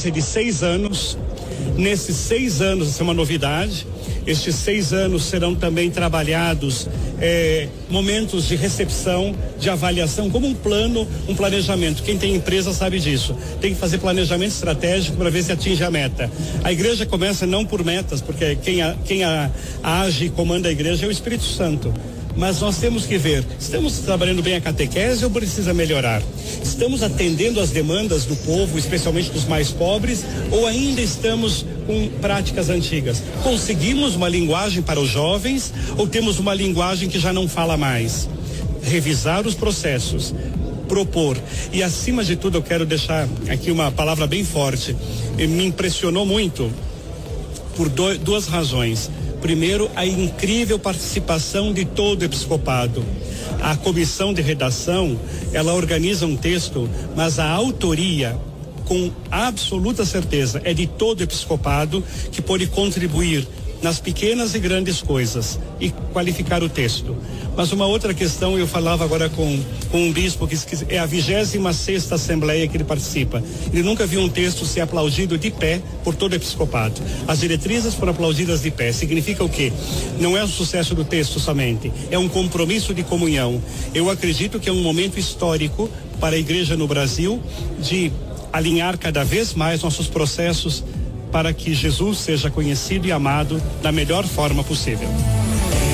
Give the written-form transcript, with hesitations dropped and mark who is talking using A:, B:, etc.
A: sequência de 6 anos. Nesses 6 anos, isso é uma novidade. Estes 6 anos serão também trabalhados momentos de recepção, de avaliação, como um plano, um planejamento. Quem tem empresa sabe disso. Tem que fazer planejamento estratégico para ver se atinge a meta. A igreja começa não por metas, porque quem age e comanda a igreja é o Espírito Santo. Mas nós temos que ver, estamos trabalhando bem a catequese ou precisa melhorar? Estamos atendendo às demandas do povo, especialmente dos mais pobres, ou ainda estamos com práticas antigas? Conseguimos uma linguagem para os jovens ou temos uma linguagem que já não fala mais? Revisar os processos, propor. E acima de tudo eu quero deixar aqui uma palavra bem forte. Me impressionou muito por duas razões. Primeiro, a incrível participação de todo o episcopado. A comissão de redação, ela organiza um texto, mas a autoria, com absoluta certeza, é de todo o episcopado, que pode contribuir nas pequenas e grandes coisas e qualificar o texto. Mas uma outra questão, eu falava agora com um bispo que é a 26ª Assembleia que ele participa. Ele nunca viu um texto ser aplaudido de pé por todo o episcopado. As diretrizes foram aplaudidas de pé. Significa o quê? Não é o sucesso do texto somente, é um compromisso de comunhão. Eu acredito que é um momento histórico para a igreja no Brasil de alinhar cada vez mais nossos processos para que Jesus seja conhecido e amado da melhor forma possível.